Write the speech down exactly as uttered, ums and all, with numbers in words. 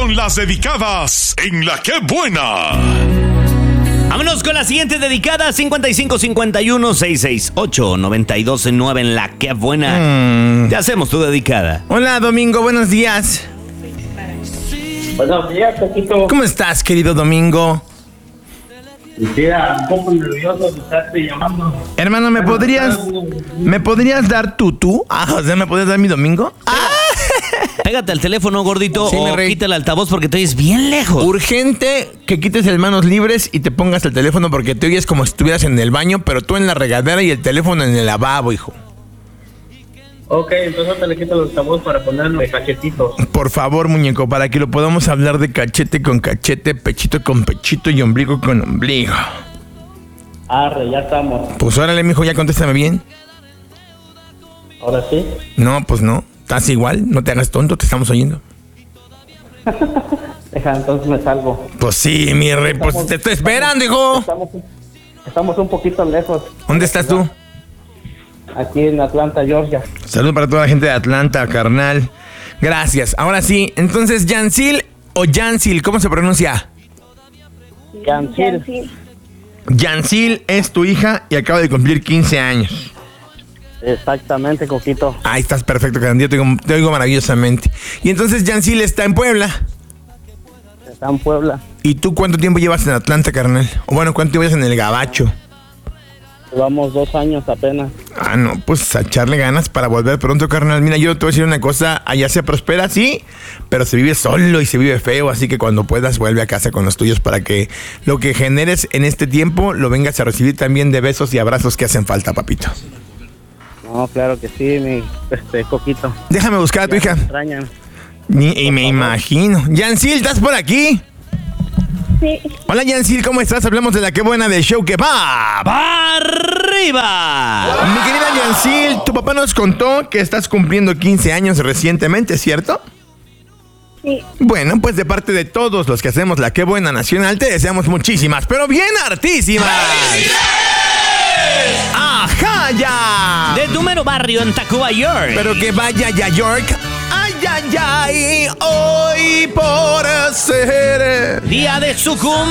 con las dedicadas en La Qué Buena. Vámonos con la siguiente dedicada, cincuenta y cinco cincuenta y uno seiscientos sesenta y ocho noventa y dos nueve en La Qué Buena. Mm. Te hacemos tu dedicada. Hola, Domingo, buenos días. Buenos días, Paquito. ¿Cómo estás, querido Domingo? Quisiera un poco nervioso de estarte llamando. Hermano, ¿me podrías me podrías dar tu tú? Ah, o sea, ¿me podrías dar mi Domingo? Ah. Pégate al teléfono, gordito, Sí, mi o rey. quita el altavoz porque te oyes bien lejos. Urgente que quites el manos libres y te pongas el teléfono porque te oyes como si estuvieras en el baño, pero tú en la regadera y el teléfono en el lavabo, hijo. Ok, entonces te le quito los altavoz para ponerlo de cachetitos. Por favor, muñeco, para que lo podamos hablar de cachete con cachete, pechito con pechito y ombligo con ombligo. Arre, ya estamos. Pues órale, mijo, ya contéstame bien. Ahora sí. No, pues no. Estás igual, no te hagas tonto, te estamos oyendo. Deja, entonces me salgo. Pues sí, mi rey, pues Estamos- te estoy esperando, hijo. Estamos, estamos un poquito lejos. ¿Dónde estás tú? Aquí en Atlanta, Georgia. Saludos para toda la gente de Atlanta, carnal. Gracias. Ahora sí, entonces, Yansil o Yansil, ¿cómo se pronuncia? Cancil. Yansil es tu hija y acaba de cumplir quince años. Exactamente, Coquito. Ahí estás perfecto, carnal. Yo te oigo, te oigo maravillosamente. Y entonces, Yansil está en Puebla. Está en Puebla. ¿Y tú cuánto tiempo llevas en Atlanta, carnal? O bueno, ¿cuánto llevas en el Gabacho? Llevamos dos años apenas. Ah, no, pues a echarle ganas para volver pronto, carnal. Mira, yo te voy a decir una cosa, allá se prospera, sí, pero se vive solo y se vive feo, así que cuando puedas vuelve a casa con los tuyos para que lo que generes en este tiempo lo vengas a recibir también de besos y abrazos que hacen falta, papito. No, claro que sí, mi este Coquito. Déjame buscar a tu Ya hija. me extrañan. Ni- y me imagino. Yansil, ¿estás por aquí? Sí, Hola, Yansil, ¿cómo estás? Hablamos de La Qué Buena del show que va. ¡Va arriba! Mi querida Yansil, tu papá nos contó que estás cumpliendo quince años recientemente, ¿cierto? sí. Bueno, pues de parte de todos los que hacemos La Qué Buena Nacional, te deseamos muchísimas, pero bien hartísimas. ¡Ajá, ya! De tu mero barrio en Tacuba, York. Pero que vaya ya, York. ¡Ay, ay, ay! Hoy por ser Día de su cumpleaños.